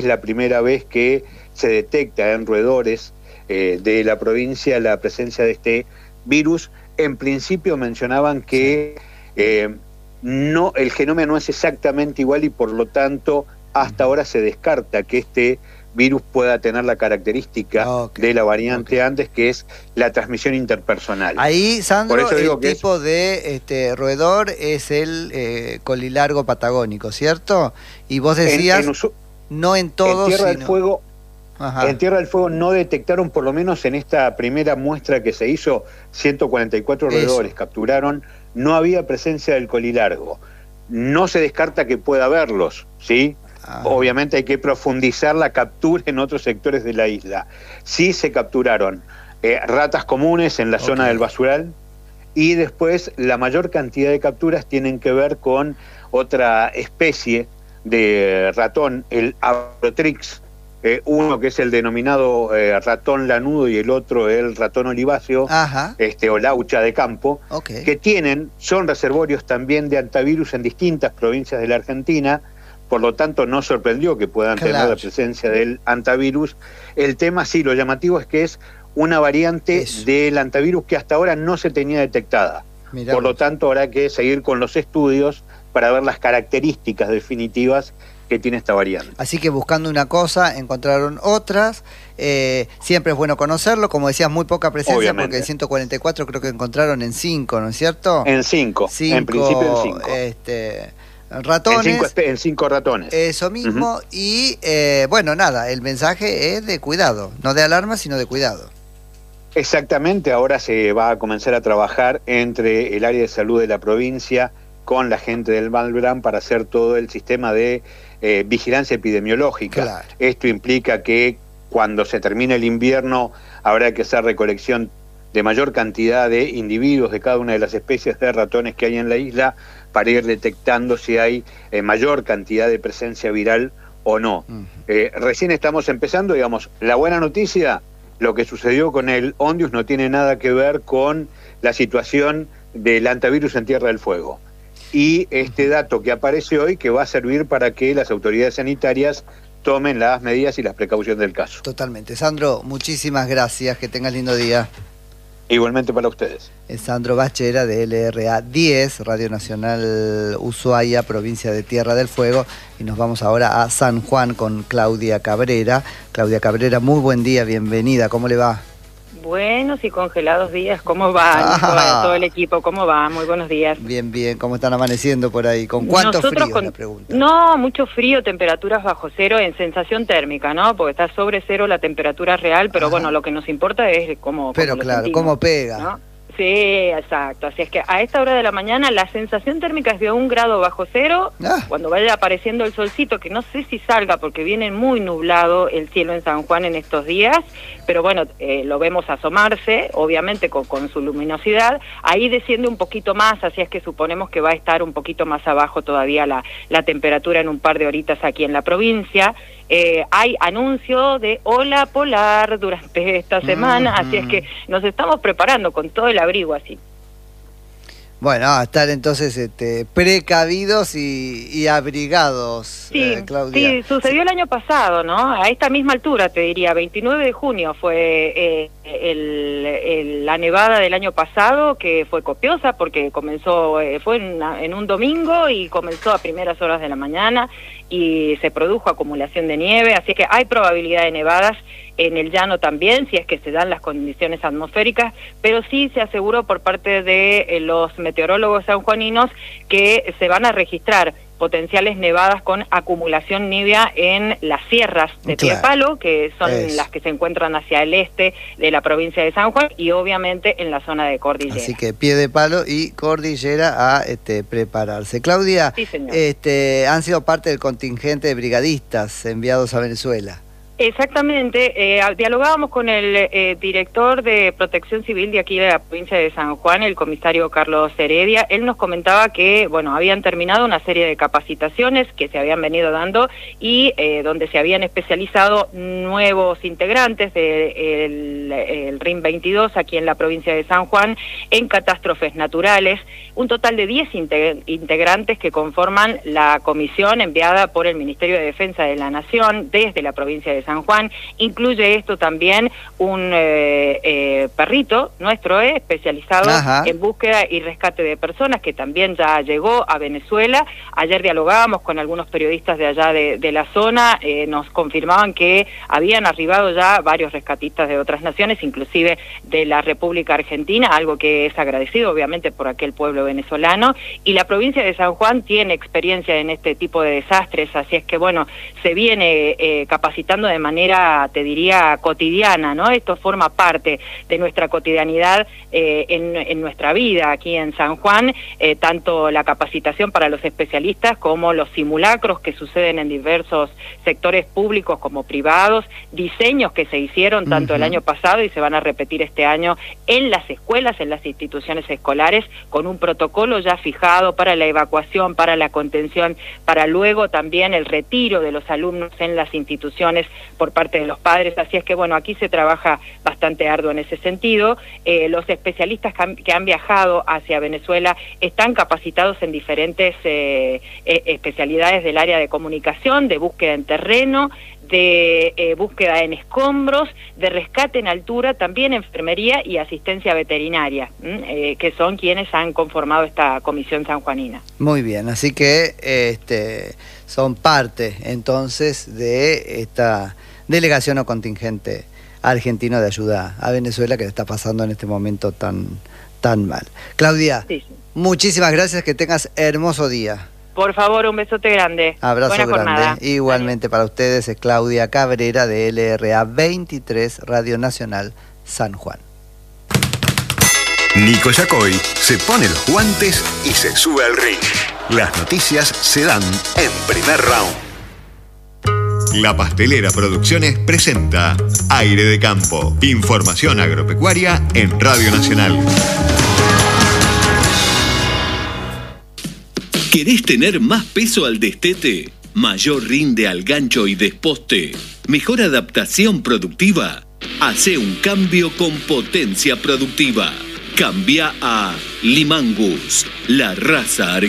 la primera vez que se detecta en roedores de la provincia la presencia de este virus. En principio mencionaban que no, el genoma no es exactamente igual y por lo tanto hasta ahora se descarta que este virus pueda tener la característica de la variante Andes, que es la transmisión interpersonal. Ahí, Sandro, por eso digo el tipo de roedor es el colilargo patagónico, ¿cierto? Y vos decías, no en todos, en Tierra del Fuego. Ajá. En Tierra del Fuego no detectaron, por lo menos en esta primera muestra que se hizo, 144 roedores capturaron, no había presencia del colilargo. No se descarta que pueda haberlos, ¿sí? Obviamente hay que profundizar la captura en otros sectores de la isla. Sí se capturaron ratas comunes en la zona del basural, y después la mayor cantidad de capturas tienen que ver con otra especie de ratón, el Abrotrix, uno que es el denominado ratón lanudo y el otro el ratón oliváceo, o laucha de campo, que son reservorios también de antivirus en distintas provincias de la Argentina. Por lo tanto no sorprendió que puedan tener la presencia del antivirus. El tema sí, lo llamativo es que es una variante del antivirus que hasta ahora no se tenía detectada. Por lo tanto habrá que seguir con los estudios para ver las características definitivas que tiene esta variante. Así que buscando una cosa, encontraron otras. Siempre es bueno conocerlo. Como decías, muy poca presencia, obviamente, porque el 144 creo que encontraron en 5, ¿no es cierto? En 5, en principio en 5. Ratones. En 5 ratones. Eso mismo. Y bueno, nada, el mensaje es de cuidado, no de alarma, sino de cuidado. Exactamente, ahora se va a comenzar a trabajar entre el área de salud de la provincia con la gente del Malbrán para hacer todo el sistema de vigilancia epidemiológica. Esto implica que cuando se termine el invierno habrá que hacer recolección de mayor cantidad de individuos de cada una de las especies de ratones que hay en la isla para ir detectando si hay mayor cantidad de presencia viral o no. Recién estamos empezando, digamos, la buena noticia, lo que sucedió con el Ondius no tiene nada que ver con la situación del antivirus en Tierra del Fuego. Y este dato que aparece hoy, que va a servir para que las autoridades sanitarias tomen las medidas y las precauciones del caso. Totalmente. Sandro, muchísimas gracias, que tengas lindo día. Igualmente para ustedes. Es Sandro Bachera de LRA 10, Radio Nacional Ushuaia, provincia de Tierra del Fuego. Y nos vamos ahora a San Juan con Claudia Cabrera. Claudia Cabrera, muy buen día, bienvenida. ¿Cómo le va? Buenos y congelados días, ¿cómo va? Todo el equipo, ¿cómo va? Muy buenos días. Bien, bien, ¿cómo están amaneciendo por ahí? ¿Con cuánto frío, la pregunta? No, mucho frío, temperaturas bajo cero en sensación térmica, ¿no? Porque está sobre cero la temperatura real, pero bueno, lo que nos importa es cómo Pero claro, sentimos, cómo pega, ¿no? Sí, exacto. Así es que a esta hora de la mañana la sensación térmica es de 1 grado bajo cero. Cuando vaya apareciendo el solcito, que no sé si salga porque viene muy nublado el cielo en San Juan en estos días, pero bueno, lo vemos asomarse, obviamente con su luminosidad. Ahí desciende un poquito más, así es que suponemos que va a estar un poquito más abajo todavía la temperatura en un par de horitas aquí en la provincia. Hay anuncio de ola polar durante esta semana, así es que nos estamos preparando con todo el abrigo así. Bueno, a estar entonces precavidos y abrigados, sí, Claudia. Sí, sucedió el año pasado, ¿no? A esta misma altura, te diría, 29 de junio fue la nevada del año pasado, que fue copiosa porque comenzó, fue en un domingo y comenzó a primeras horas de la mañana y se produjo acumulación de nieve, así que hay probabilidad de nevadas en el llano también, si es que se dan las condiciones atmosféricas, pero sí se aseguró por parte de los meteorólogos sanjuaninos que se van a registrar potenciales nevadas con acumulación nívea en las sierras de Piedepalo, que son las que se encuentran hacia el este de la provincia de San Juan, y obviamente en la zona de Cordillera. Así que Piedepalo y Cordillera a prepararse. Claudia, sí, señor. Han sido parte del contingente de brigadistas enviados a Venezuela. Exactamente, dialogábamos con el director de Protección Civil de aquí de la provincia de San Juan, el comisario Carlos Heredia. Él nos comentaba que, bueno, habían terminado una serie de capacitaciones que se habían venido dando y donde se habían especializado nuevos integrantes del RIM 22 aquí en la provincia de San Juan en catástrofes naturales, un total de 10 integrantes que conforman la comisión enviada por el Ministerio de Defensa de la Nación desde la provincia de San Juan. Incluye esto también un perrito nuestro especializado en búsqueda y rescate de personas, que también ya llegó a Venezuela. Ayer dialogábamos con algunos periodistas de allá de la zona, nos confirmaban que habían arribado ya varios rescatistas de otras naciones, inclusive de la República Argentina, algo que es agradecido obviamente por aquel pueblo venezolano, y la provincia de San Juan tiene experiencia en este tipo de desastres, así es que bueno, se viene capacitando de manera, te diría, cotidiana, ¿no? Esto forma parte de nuestra cotidianidad en nuestra vida aquí en San Juan, tanto la capacitación para los especialistas como los simulacros que suceden en diversos sectores públicos como privados, diseños que se hicieron tanto el año pasado y se van a repetir este año en las escuelas, en las instituciones escolares, con un protocolo ya fijado para la evacuación, para la contención, para luego también el retiro de los alumnos en las instituciones por parte de los padres. Así es que bueno, aquí se trabaja bastante arduo en ese sentido. Los especialistas que han viajado hacia Venezuela están capacitados en diferentes especialidades del área de comunicación, de búsqueda en terreno, de búsqueda en escombros, de rescate en altura, también enfermería y asistencia veterinaria, que son quienes han conformado esta comisión sanjuanina. Muy bien, así que son parte entonces de esta delegación o contingente argentino de ayuda a Venezuela que le está pasando en este momento tan mal. Claudia, sí. Muchísimas gracias, que tengas hermoso día. Por favor, un besote grande. Abrazo grande. Jornada. Igualmente para ustedes, es Claudia Cabrera de LRA 23, Radio Nacional San Juan. Nico Yacoy se pone los guantes y se sube al ring. Las noticias se dan en primer round. La Pastelera Producciones presenta Aire de Campo. Información agropecuaria en Radio Nacional. ¿Querés tener más peso al destete? ¿Mayor rinde al gancho y desposte? ¿Mejor adaptación productiva? Hacé un cambio con Potencia Productiva. Cambia a Limangus, la raza argentina.